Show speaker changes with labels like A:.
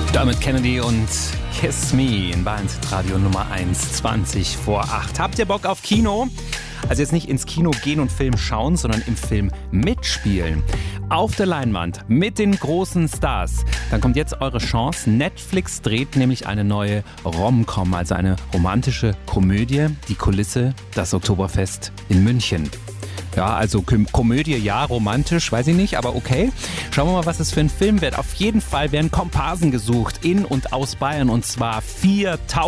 A: Damit Kennedy und Kiss Me in Bayern Radio Nummer 1, 20 vor 8. Habt ihr Bock auf Kino? Also jetzt nicht ins Kino gehen und Film schauen, sondern im Film mitspielen. Auf der Leinwand mit den großen Stars. Dann kommt jetzt eure Chance. Netflix dreht nämlich eine neue Rom-Com, also eine romantische Komödie. Die Kulisse, das Oktoberfest in München. Ja, also Komödie, ja, romantisch, weiß ich nicht, aber okay. Schauen wir mal, was es für ein Film wird. Auf jeden Fall werden Komparsen gesucht in und aus Bayern, und zwar 4.000.